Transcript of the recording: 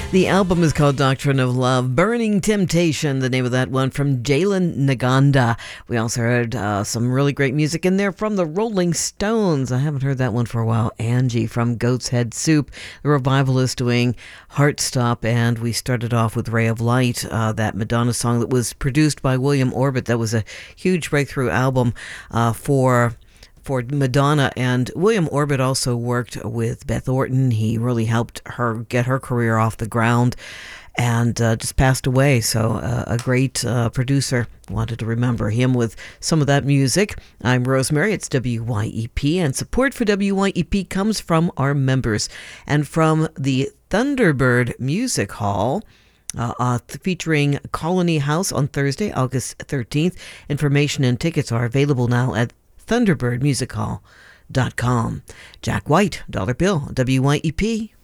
The album is called Doctrine of Love. Burning Temptation, the name of that one, from Jalen Naganda. We also heard some really great music in there from the Rolling Stones. I haven't heard that one for a while. Angie from Goat's Head Soup. The Revival is doing Heartstop, and we started off with Ray of Light, that Madonna song that was produced by William Orbit. That was a huge breakthrough album for Madonna, and William Orbit also worked with Beth Orton. He really helped her get her career off the ground, and just passed away. So a great producer. Wanted to remember him with some of that music. I'm Rosemary. It's WYEP, and support for WYEP comes from our members and from the Thunderbird Music Hall, featuring Colony House on Thursday, August 13th. Information and tickets are available now at thunderbirdmusichall.com. Jack White, Dollar Bill, WYEP.